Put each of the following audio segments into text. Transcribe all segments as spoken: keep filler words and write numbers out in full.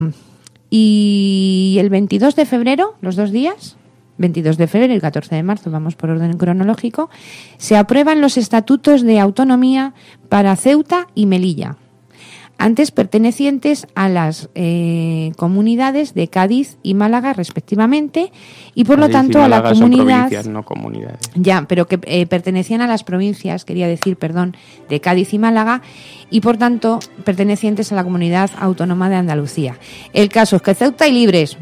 Y el veintidós de febrero, los dos días, veintidós de febrero y el catorce de marzo, vamos por orden cronológico, se aprueban los estatutos de autonomía para Ceuta y Melilla, antes pertenecientes a las eh, comunidades de Cádiz y Málaga respectivamente, y por Cádiz lo tanto y a la Málaga comunidad... son provincias, no comunidades. Ya, pero que eh, pertenecían a las provincias, quería decir, perdón, de Cádiz y Málaga, y por tanto pertenecientes a la comunidad autónoma de Andalucía. El caso es que Ceuta y libres.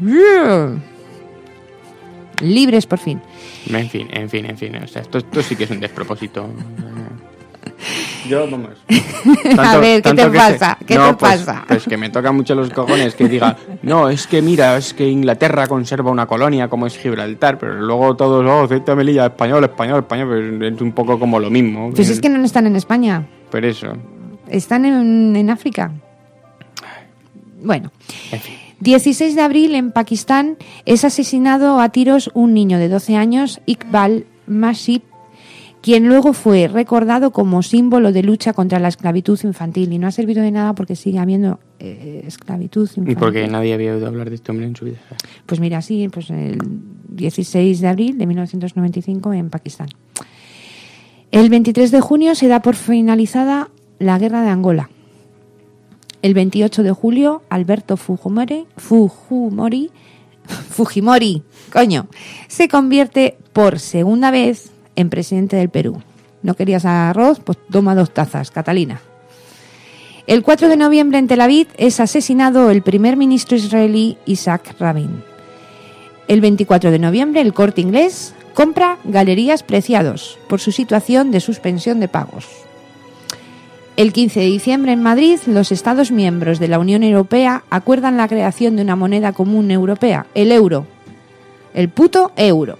Libres por fin. En fin, en fin, en fin. O sea, esto, esto sí que es un despropósito. Yo, vamos. Tanto, a ver, ¿qué te pasa? Se... ¿Qué no, te pues, pasa? Pues que me toca mucho los cojones que diga, no, es que mira, es que Inglaterra conserva una colonia como es Gibraltar, pero luego todos, oh, Ceuta, Melilla, español, español, español, pues es un poco como lo mismo. Pues es que no están en España. Pero eso. Están en, en África. Bueno. En fin. dieciséis de abril en Pakistán es asesinado a tiros un niño de doce años, Iqbal Masih, quien luego fue recordado como símbolo de lucha contra la esclavitud infantil. Y no ha servido de nada porque sigue habiendo eh, esclavitud infantil. Y porque nadie había oído hablar de este hombre en su vida. Pues mira, sí, pues el dieciséis de abril de mil novecientos noventa y cinco en Pakistán. El veintitrés de junio se da por finalizada la guerra de Angola. El veintiocho de julio, Alberto Fujimori, Fujimori, Fujimori, coño, se convierte por segunda vez en presidente del Perú. ¿No querías arroz? Pues toma dos tazas, Catalina. El cuatro de noviembre en Tel Aviv es asesinado el primer ministro israelí Isaac Rabin. El veinticuatro de noviembre el Corte Inglés compra Galerías Preciados por su situación de suspensión de pagos. El quince de diciembre en Madrid los Estados miembros de la Unión Europea acuerdan la creación de una moneda común europea, el euro. El puto euro.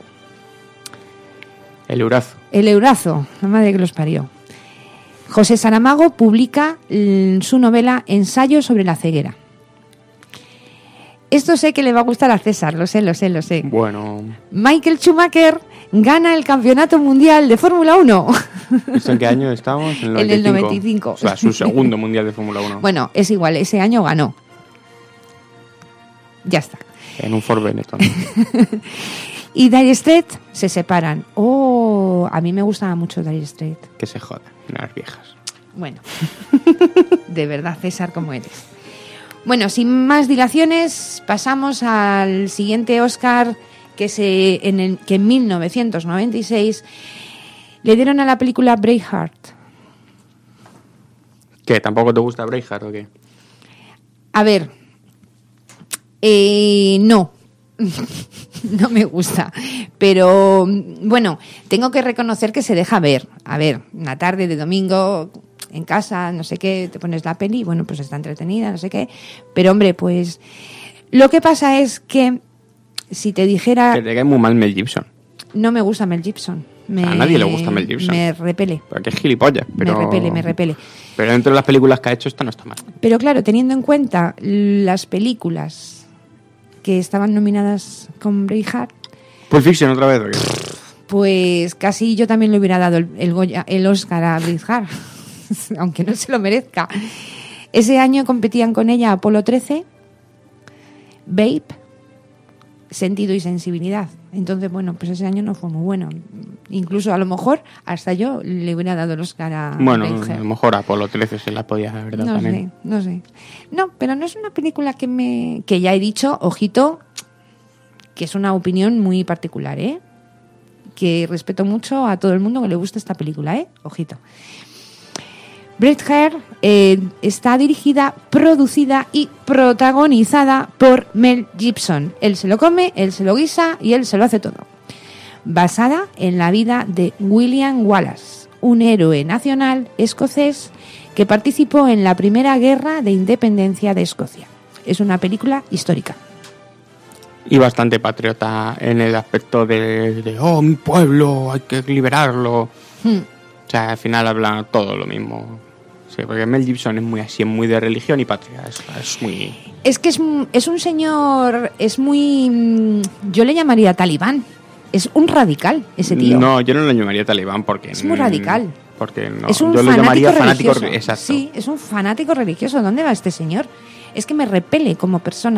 El eurazo. El eurazo, la madre que los parió. José Saramago publica mm, su novela Ensayo sobre la ceguera. Esto sé que le va a gustar a César, lo sé, lo sé, lo sé. Bueno. Michael Schumacher gana el campeonato mundial de Fórmula uno. ¿En qué año estamos? En el noventa y cinco. En el noventa y cinco. O sea, su segundo mundial de Fórmula uno. Bueno, es igual, ese año ganó. Ya está. En un Ford Benetton. Y Dire Straits se separan. Oh, a mí me gustaba mucho Dire Straits. Que se jodan, las viejas. Bueno, de verdad, César, como eres. Bueno, sin más dilaciones, pasamos al siguiente Oscar que, se, en el, que en mil novecientos noventa y seis le dieron a la película Braveheart. ¿Qué? ¿Tampoco te gusta Braveheart o qué? A ver, eh, no. No me gusta, pero bueno, tengo que reconocer que se deja ver. A ver, una tarde de domingo en casa, no sé qué, te pones la peli, bueno, pues está entretenida, no sé qué, pero hombre, pues lo que pasa es que si te dijera... Que te cae muy mal Mel Gibson. No me gusta Mel Gibson. Me, a nadie le gusta Mel Gibson. Me repele. Porque es gilipollas, pero... Me repele, me repele. Pero dentro de las películas que ha hecho, esta no está mal. Pero claro, teniendo en cuenta las películas que estaban nominadas con Braveheart... Pulp Fiction otra vez, ¿o qué? Pues casi yo también le hubiera dado el, el, Goya, el Oscar a Braveheart, aunque no se lo merezca. Ese año competían con ella Apolo trece, Babe, Sentido y Sensibilidad. Entonces, bueno, pues ese año no fue muy bueno. Incluso a lo mejor hasta yo le hubiera dado el Oscar a Bueno, Braveheart. a lo mejor Apolo trece se la podía haber dado no también. No sé, no sé. No, pero no es una película que me... Que ya he dicho, ojito, que es una opinión muy particular, ¿eh? Que respeto mucho a todo el mundo que le gusta esta película, ¿eh? Ojito. Braveheart eh, está dirigida, producida y protagonizada por Mel Gibson. Él se lo come, él se lo guisa y él se lo hace todo. Basada en la vida de William Wallace, un héroe nacional escocés que participó en la primera guerra de independencia de Escocia. Es una película histórica. Y bastante patriota en el aspecto de, de oh, mi pueblo, hay que liberarlo. Hmm. O sea, al final hablan todo lo mismo. Sí, porque Mel Gibson es muy así, muy de religión y patria. Es, es muy... Es que es, es un señor, es muy... Yo le llamaría talibán. Es un radical, ese tío. No, yo no lo llamaría talibán porque... Es muy radical. Porque no, es un yo lo llamaría fanático religioso. Exacto. Sí, es un fanático religioso. ¿Dónde va este señor? Es que me repele como persona.